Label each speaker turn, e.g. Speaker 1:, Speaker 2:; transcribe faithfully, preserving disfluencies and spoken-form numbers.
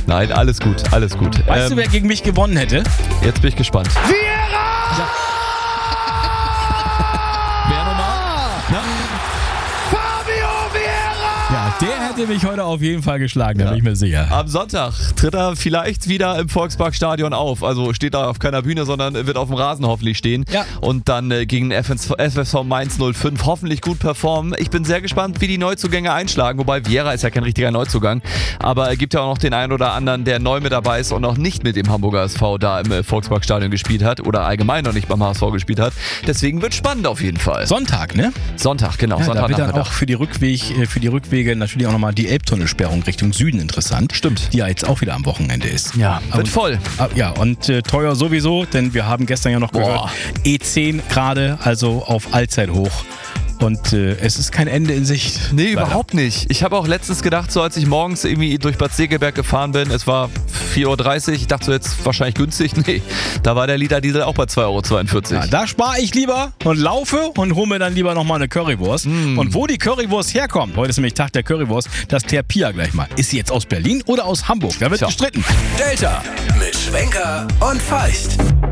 Speaker 1: Nein, alles gut, alles gut.
Speaker 2: Weißt
Speaker 1: ähm,
Speaker 2: du, wer gegen mich gewonnen hätte?
Speaker 1: Jetzt bin ich gespannt.
Speaker 2: Vieira!
Speaker 1: Ja. Wer nochmal? Na?
Speaker 2: Fabio Vieira! Ja, der hätte mich heute auf jeden Fall geschlagen, da
Speaker 1: Ja.
Speaker 2: bin ich mir sicher.
Speaker 1: Am Sonntag tritt er vielleicht wieder im Volksparkstadion auf. Also steht da auf keiner Bühne, sondern wird auf dem Rasen hoffentlich stehen.
Speaker 2: Ja.
Speaker 1: Und dann äh, gegen F S V Mainz null fünf hoffentlich gut performen. Ich bin sehr gespannt, wie die Neuzugänge einschlagen. Wobei Vieira ist ja kein richtiger Neuzugang. Aber es gibt ja auch noch den einen oder anderen, der neu mit dabei ist und noch nicht mit dem Hamburger S V da im äh, Volksparkstadion gespielt hat. Oder allgemein noch nicht beim H S V gespielt hat. Deswegen wird spannend auf jeden Fall.
Speaker 2: Sonntag, ne?
Speaker 1: Sonntag, genau.
Speaker 2: Ja, da wird dann
Speaker 1: Sonntagnachmittag.
Speaker 2: auch für die, Rückweg, äh, für die Rückwege natürlich auch nochmal die Elbtunnelsperrung Richtung Süden interessant.
Speaker 1: Stimmt.
Speaker 2: Die ja jetzt auch wieder am Wochenende ist.
Speaker 1: Ja, wird
Speaker 2: Aber-
Speaker 1: voll.
Speaker 2: Ah, Ja, und äh, teuer sowieso, denn wir haben gestern ja noch gehört,
Speaker 1: Boah.
Speaker 2: E zehn gerade, also auf Allzeithoch. Und äh, es ist kein Ende in Sicht.
Speaker 1: Nee,
Speaker 2: Leider.
Speaker 1: überhaupt nicht. Ich habe auch letztens gedacht, so als ich morgens irgendwie durch Bad Segeberg gefahren bin, es war vier Uhr dreißig, ich dachte so jetzt wahrscheinlich günstig. Nee, da war der Liter Diesel auch bei zwei Euro zweiundvierzig.
Speaker 2: Ja, da spare ich lieber und laufe und hole mir dann lieber nochmal eine Currywurst.
Speaker 1: Mm.
Speaker 2: Und wo die Currywurst herkommt, heute ist nämlich Tag der Currywurst, das klärt Pia gleich mal. Ist sie jetzt aus Berlin oder aus Hamburg? Da wird
Speaker 1: Tja.
Speaker 2: gestritten.
Speaker 3: Delta mit Schwenker und Feist.